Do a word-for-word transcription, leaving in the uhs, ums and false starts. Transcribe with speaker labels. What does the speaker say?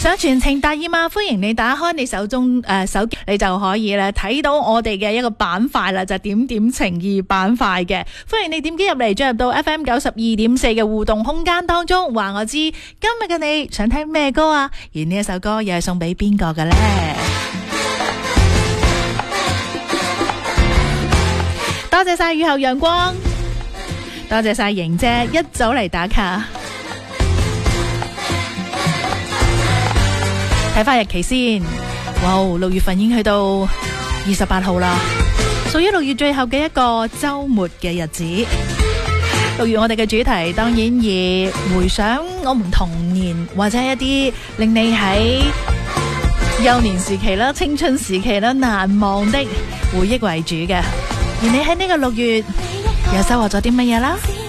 Speaker 1: 想全程大意嘛？歡迎你打開你手中誒、呃、手機，你就可以咧睇到我哋嘅一個板塊啦，就係、點點情意板塊嘅。歡迎你點擊入嚟，進入到 F M 九十二點四嘅互動空間當中，話我知今日嘅你想聽咩歌啊？而呢一首歌又係送俾邊個嘅呢？多謝晒雨後陽光，多謝晒瑩姐一早嚟打卡。睇翻日期先，哇！六月份已經去到二十八號啦，屬於六月最後嘅一個週末嘅日子。六月我哋嘅主題當然以回想我們童年或者一啲令你喺幼年時期啦、青春時期啦難忘的回憶為主嘅。而你喺呢個六月又收穫咗啲乜嘢啦？